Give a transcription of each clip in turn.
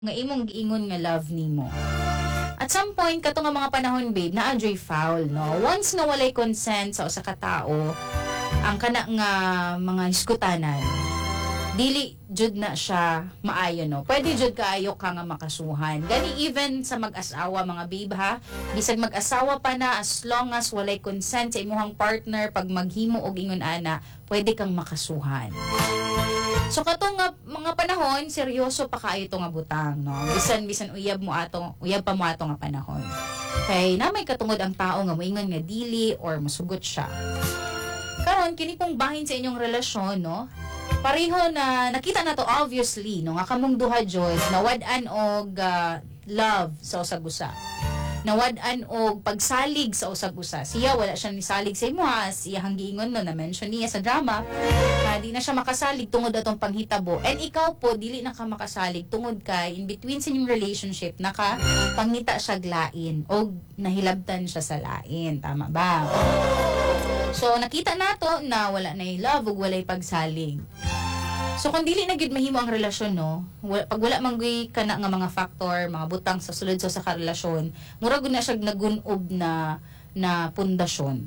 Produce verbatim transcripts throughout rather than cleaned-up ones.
nga imong giingon nga love nimo. At some point kato nga mga panahon babe na adjoy foul no. Once nga walay consent sa usa ka tawo, ang kana nga mga hiskutanan dili jud na siya maayo no. Pwede jud kaayo ka nga makasuhan. Gani even sa mag-asawa mga babe ha, bisag mag-asawa pa na as long as walay consent sa imong partner pag maghimo og ingon ana, pwede kang makasuhan. So katong nga mga panahon, seryoso pa kaayo to nga butang, no? Bisan bisan uyab mo ato, uyab pa mo ato nga panahon. Kay na may katungod ang tao nga moingon nga dili or masugot siya. Karon kini kong bahin sa inyong relasyon, no? Pareho na nakita na to obviously, no? Nga kamong duha jud nawad-an og uh, love sa usag-usa. Nawad-an og pagsalig sa usag-usa. Siya wala siya ni salig sa imo ha. Siya hang giingon no na mention niya sa drama. Na di na siya makasalig tungod atong panghitabo. And ikaw po dili na ka makasalig tungod kay in between sa inyong relationship naka pangita siya glain og nahilabtan siya sa lain. Tama ba? So nakita nato na wala na love ug walay pagsalig. So kung dili na gid mahimo ang relasyon no, wala, pag wala man gyud kana nga mga factor, mga butang sa sulod sa sa relasyon, mura gud na siya nagunob na na pundasyon.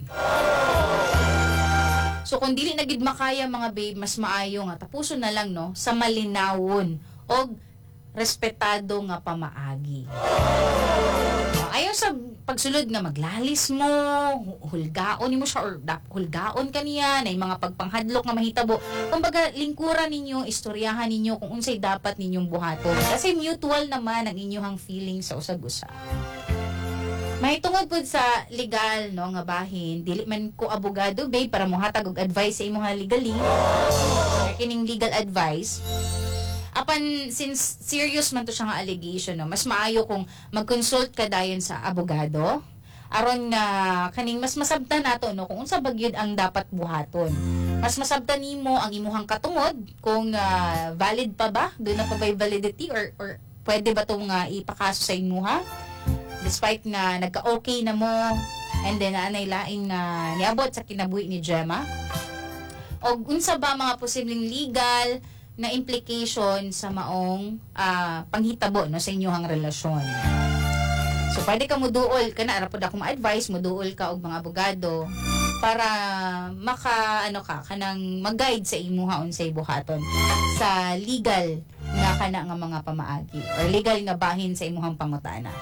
So kung dili na gid makaya mga babe, mas maayo nga tapuson na lang no sa malinawon og respetado nga pamaagi. Ayaw sa pagsulod nga maglalis mo, hulgaon nimo siya or dap, hulgaon kaniya na mga pagpanghadlok nga mahitabo. Kumbaga lingkuran ninyo, istoryahan ninyo kung unsay dapat ninyong buhaton. Kasi mutual naman ang inyong feeling sa usag-usa. May tungod pud sa legal no nga bahin, dili man ko abogado babe para mohatag og advice sa imong legally. Kining legal advice. Apan, since serious man to siya nga allegation, no, mas maayo kung mag-consult ka dayon sa abogado aron nga uh, kaning mas masabtan nato no kung unsa bagyod ang dapat buhaton. Mas masabtan nimo ang imuhang katungod kung uh, valid pa ba, doon na pa ba validity or or pwede ba tong uh, ipakaso sa imuha despite nga nagka-okay na mo and then anay lain nga uh, niabot sa kinabuhi ni Gemma. Og unsa ba mga posibleng legal na implication sa maong uh, panghitabo no sa inyong relasyon. So pwede ka muduol kana ra pud ako ma-advise muduol ka og mga abogado para maka ano ka kanang mag-guide sa imuha unsay buhaton sa legal nga kana nga mga pamaagi or legal nga bahin sa imuhang pangutana.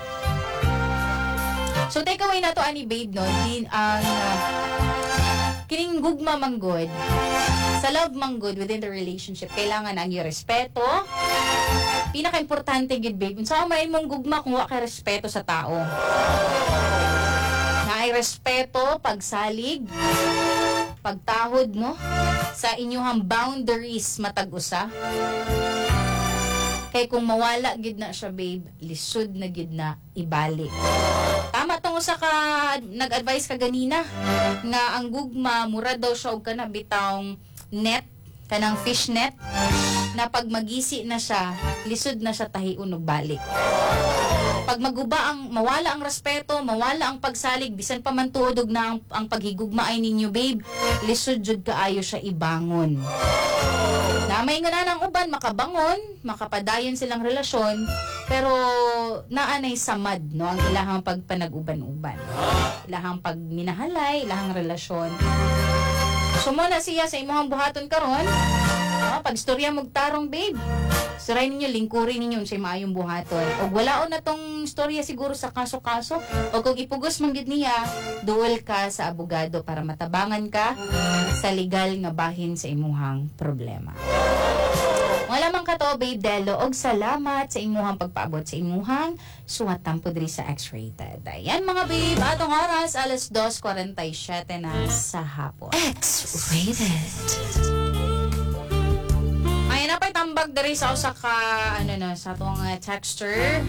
So take away na to ani babe no din ang uh, kining gugma manggod sa love manggod within the relationship kailangan ang yung respeto. Pinaka-importante gid babe unsa may mong gugma kung wa kay respeto sa tao. Na ay respeto, pagsalig, pagtahod no sa inyong boundaries matag usa. Kay kung mawala gid na siya babe, lisod na gid na ibalik. Tama tong usa ka nag-advise ka ganina nga ang gugma mura daw siya og kana bitawng net kanang fish net na pag magisi na siya, lisod na siya tahiun og balik. Pag maguba ang mawala ang respeto, mawala ang pagsalig, bisan pa man tuod og na ang, ang paghigugma ay ninyo babe, lisod jud kaayo siya ibangon. Namay nga na ng uban makabangon, makapadayon silang relasyon, pero naanay samad no ang ilahang pagpanag-uban-uban. Ilahang pagminahalay, ilahang relasyon. So mo na siya sa imong buhaton karon. Oh, pag storya magtarong babe. Siray ninyo lingkurin ninyo sa maayong buhaton. Og walaon na tong storya siguro sa kaso-kaso o kung ipugos man gid niya, duol ka sa abogado para matabangan ka sa legal nga bahin sa imuhang problema. Wala man ka to, babe Delo, og salamat sa imuhang pagpaabot sa imuhang suwatan po diri sa X-Rated. Ayan mga babe, atong oras, alas dos kuwarenta y siyete na sa hapon. X-Rated. Ayan na pa'y tambag diri sa usa ka, ano na, sa itong uh, texture.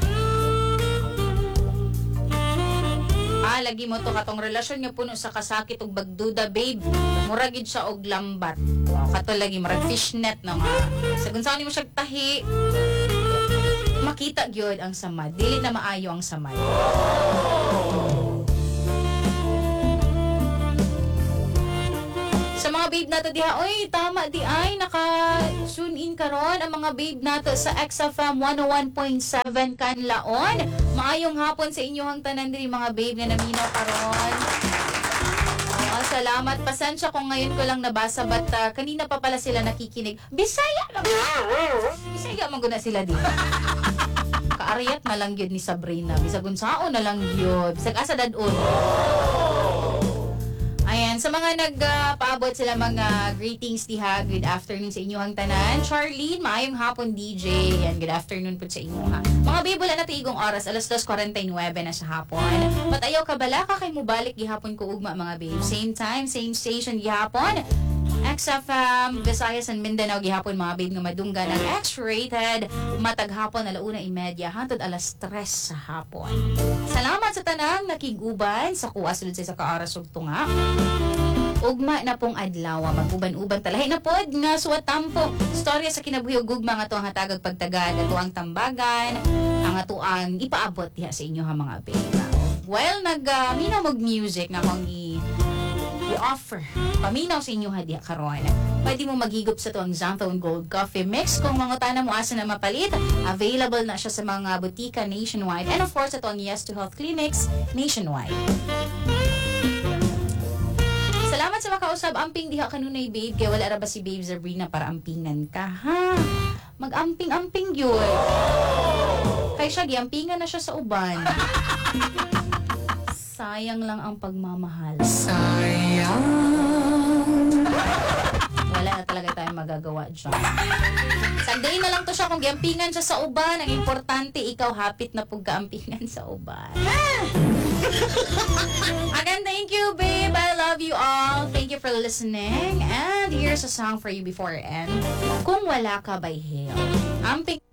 Ah, lagi mo to katong relasyon nga puno sa kasakit ug bagduda, babe. Mura gid siya og lambat. Oh, kato lagi marag fishnet na nga. Sa kung saan mo siya tahi, makita gyud ang samad. Dili na maayo ang samad. Sa mga mga babe nato diha, oy, tama di ay naka-tune in karon ang mga babe nato sa X F M one oh one point seven Kanlaon. Maayong hapon sa inyong tanan diri mga babe nga naminaw karon. Oo, salamat. Pasensya kung ngayon ko lang nabasa but uh, kanina pa pala sila nakikinig. Bisaya lang. Bisaya man guna sila di. Kaariyat na lang yun ni Sabrina. Bisag unsao na lang yun. Bisag asa dadon. Ayan, sa mga nagpaabot sila mga greetings diha, good afternoon sa inyong tanan. Charlene, maayong hapon D J. Yan, good afternoon po sa inyo ha. Mga babe, wala na tigong oras, alas dos forty-nine na sa hapon. But ayaw ka bala ka kay mo balik gihapon ko ugma mga babe. Same time, same station gihapon. X F M, Visayas and Mindanao gihapon mga babe nga madunggan ang X-rated matag hapon alauna imedya hantod alas tres sa hapon. Salamat sa tanang nakiguban sa kuha sulod sa kaaras ug tunga. Ugma na pong adlaw maguban-uban talahi na pod nga suwatampo storya sa kinabuhi ug ugma nga to ang hatagag pagtagad ato ang tambagan ang ato ang ipaabot diha sa inyo ha mga babe. Well, nag uh, minaw mag music nga kong i i-offer paminaw sa inyo hadiya karon. Pwede mo maghigop sa to ang Xanthone Gold Coffee Mix kung mga tana mo asa na mapalit. Available na siya sa mga butika nationwide and of course ito ang Yes to Health Clinics nationwide. Salamat sa makausab. Amping diha kanunay babe kay wala ra ba si Babe Sabrina para ampingan ka ha. Mag-amping-amping yun. Kay siya giampingan na siya sa uban. Sayang lang ang pagmamahal. Sayang. Wala na talaga tayong magagawa dyan. Sagday na lang to siya kung giampingan siya sa uban. Ang importante, ikaw hapit na pagkaampingan sa uban. Again, thank you, babe. I love you all. Thank you for listening. And here's a song for you before I end. Kung Wala Ka by Hale. Amping